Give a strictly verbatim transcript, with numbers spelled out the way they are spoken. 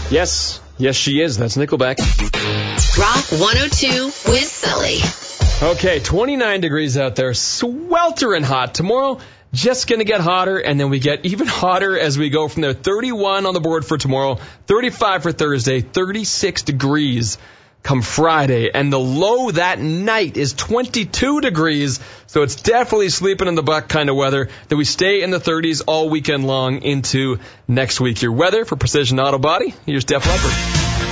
Yes. Yes, she is. That's Nickelback. Rock one oh two with Sully. Okay, twenty-nine degrees out there. Sweltering hot. Tomorrow, just going to get hotter, and then we get even hotter as we go from there. thirty-one on the board for tomorrow, thirty-five for Thursday, thirty-six degrees come Friday, and the low that night is twenty-two degrees, so it's definitely sleeping in the buck kind of weather. Then we stay in the thirties all weekend long into next week. Your weather for Precision Auto Body, here's Def Leppard.